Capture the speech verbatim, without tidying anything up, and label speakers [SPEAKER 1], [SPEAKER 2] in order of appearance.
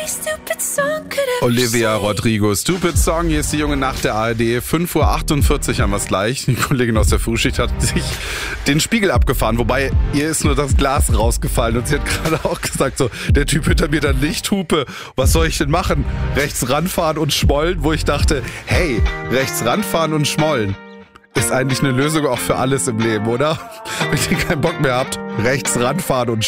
[SPEAKER 1] Olivia Rodrigo, Stupid Song. Hier ist die junge Nacht der A R D. fünf Uhr achtundvierzig haben wir es gleich. Die Kollegin aus der Frühschicht hat sich den Spiegel abgefahren. Wobei, ihr ist nur das Glas rausgefallen. Und sie hat gerade auch gesagt, so, der Typ hinter mir, dann Lichthupe. Was soll ich denn machen? Rechts ranfahren und schmollen? Wo ich dachte, hey, rechts ranfahren und schmollen ist eigentlich eine Lösung auch für alles im Leben, oder? Wenn ihr keinen Bock mehr habt, rechts ranfahren und